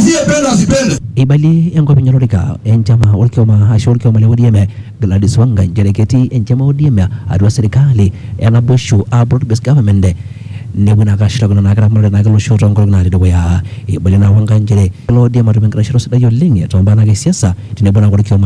asiyependa asipende. Ibali yang kau penyelorika enjama olkioma olkioma lewodieme Gladys Wanga njereketi enjama odieme adwa serikali enaboshu broad-based government nebuna kashira kuna nakara mara nakalo shoro ngoro na lido ya ibali na Wanga njere lodi ma ruben krashiro sida yolinge tomba na kisiasa tinebuna kwa kioma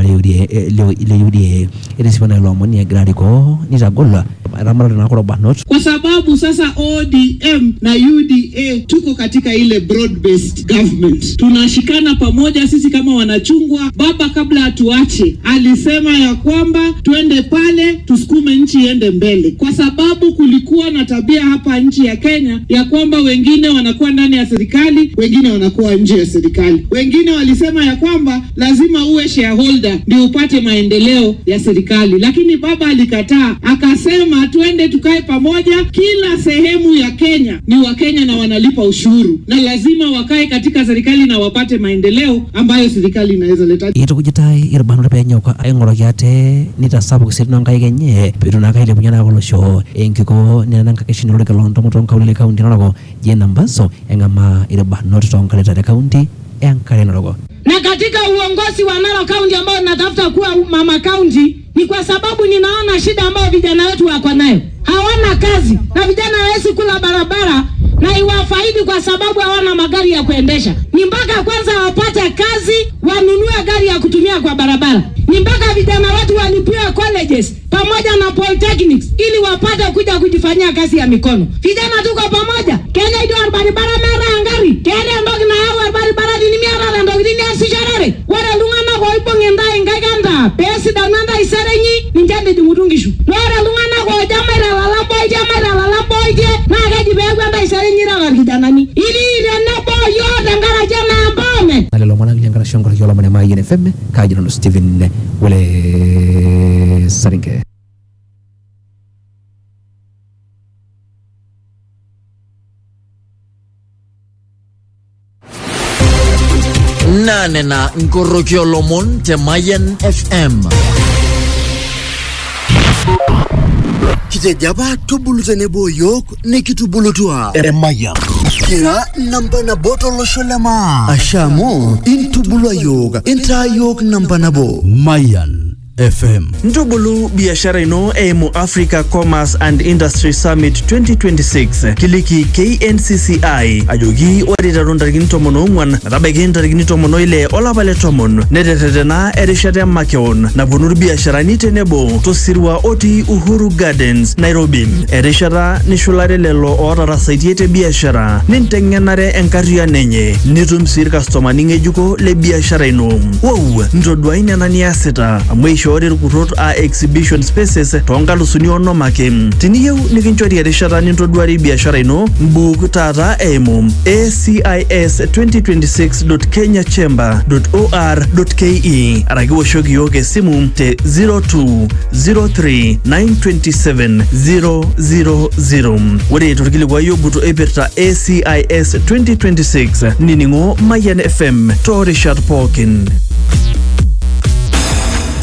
lewodie irisibana lomoni ya gradiko nitagola ramara na kwa banot kwa sababu sasa ODM na UDA tuko katika ile broad-based government. Tunashikana pamoja sisi kama wanachungwa. Baba kabla atuache alisema ya kwamba tuende pale tusukume nchi iende mbele, kwa sababu kulikuwa na tabia hapa nchi ya Kenya ya kwamba wengine wanakuwa ndani ya serikali, wengine wanakuwa nje ya serikali. Wengine walisema ya kwamba lazima uwe shareholder ndio upate maendeleo ya serikali, lakini baba alikataa, akasema tuende tukae pamoja. Kila sehemu ya Kenya ni wa Kenya na wanalipa ushuru, na lazima wakae katika serikali na wapate maendeleo ambayo serikali inaweza leta. Ito kujitai irbanu penya kwa ayongoro yate nitasabu kusirino ngai genye bidu na kai lebunyana kolosho enkiko nena kakishini lori kalonto moton kaulile kaunti norogo jena mbaso engama irbanu tonga leta kaunti enkare norogo. Na katika uongozi wa Narok County ambao natafuta kuwa mama county ni kwa sababu ninaona shida ambayo vijana wetu wako nayo. Hawana kazi na vijana hawezi kula barabara na iwafaidi kwa sababu hawana magari ya kuendesha. Ni mpaka kwanza wapate kazi, wanunue gari ya kutumia kwa barabara. Ni mpaka vijana wetu walipiwe colleges pamoja na polytechnics ili wapate kuja kujifanyia kazi ya mikono. Vijana tuko pamoja. Kenya ndio barabara mara ngari. Kenya ndio na hao barabara ni miara ndio ni asijarare. Wale lungana kwa ibongenda ingaganda. Pesi dananda isarenyi ninjande jumutungishu. Wale lungana kwa jamera la boje na gaji begwanda isarenyi ra gidanani. Ili na boyo dangara jana mbome. Nalelo mwana ngara shongoro yola mane mai FM kajino Steven wale saringe. Nane na Ngorokyo Lomon te Mayan FM. Kitejaba tubulutene boyok ne kitubulutua Mayan. Kira namba na botolo sholema. Ashamo intubulua yoga inta yok namba na bo Mayan FM. Ntubulu biashara ino emu Africa Commerce and Industry Summit 2026 kiliki KNCCI ajogi wadita rondarigini tomono ngwan natabegini tarigini tomono ile olabale tomon nedetetena erishate makeon na bunuru biashara nitenebo tosirwa oti Uhuru Gardens Nairobi erishata nishulare lelo ootarasaitiete biashara nintengenare enkaria nenye nitumsir customer ningejuko le biashara ino wow ntodua inena niasita amwe shori rukurot a exhibition spaces tongalusuni onomake tiniyeu nikinchori erishata nintoduari biashara ino mbuku tata emu acis2026.kenyachamber.or.ke araki woshoki yoke esimu te 0203927000 ore torkilikuwa yobuto epirta ACIS 2026 niningo Mayan FM torishat pokin.